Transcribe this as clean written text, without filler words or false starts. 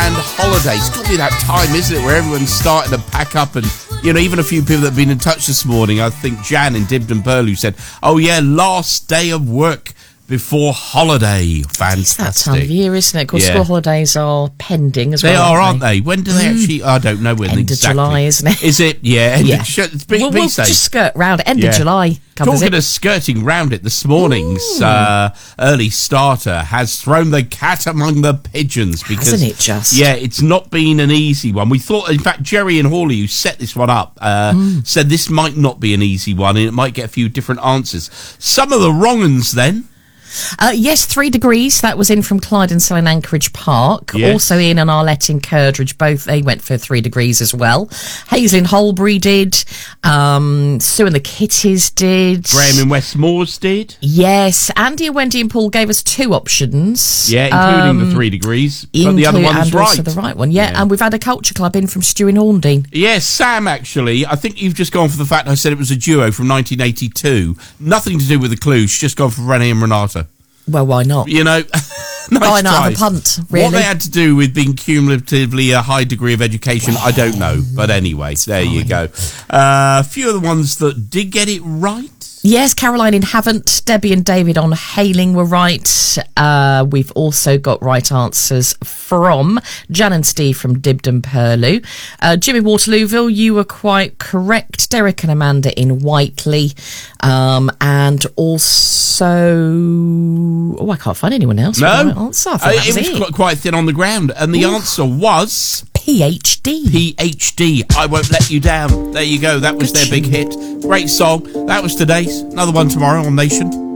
and holidays. It's got to be that time, isn't it, where everyone's starting to pack up and, you know, even a few people that have been in touch this morning. I think Jan in Dibden Burley said, oh, yeah, last day of work before holiday. Fantastic. It's that time of year, isn't it? Of course, school holidays are pending as well. They are, aren't they? When do they actually... I don't know when end exactly. End of July, isn't it? Is it? Yeah. Yeah. We'll just skirt round. End of July. Talking of skirting round it, this morning's early starter has thrown the cat among the pigeons. Because, hasn't it just? Yeah, it's not been an easy one. We thought, in fact, Jerry and Hawley, who set this one up, said this might not be an easy one and it might get a few different answers. Some of the wrong uns then. Yes, 3 degrees. That was in from Clydesdale in Anchorage Park. Yes. Also Ian and Arlette in Curdridge. Both they went for 3 degrees as well. Hazel in Holbury did. Sue and the Kitties did. Graham in Westmoors did. Yes. Andy and Wendy and Paul gave us 2 options. Yeah, including the 3 degrees. But the other one's right. Also the right one. Yeah, and we've had a culture club in from Stu in Horndine. Yes, Sam, actually. I think you've just gone for the fact I said it was a duo from 1982. Nothing to do with the clues. Just gone for Renee and Renata. Well, why not? You know, why not have a punt, really? What they had to do with being cumulatively a high degree of education, I don't know. But anyway, there you go. A few of the ones that did get it right. Yes, Caroline in Havant, Debbie and David on Hailing were right. We've also got right answers from Jan and Steve from Dibden Purlieu. Jimmy Waterlooville, you were quite correct. Derek and Amanda in Whiteley. And also... Oh, I can't find anyone else. No. Right answer. I thought that it was quite thin on the ground. And the answer was... PhD. PhD. I Won't Let You Down. There you go. That was their big hit. Great song. That was today's. Another one tomorrow on Nation.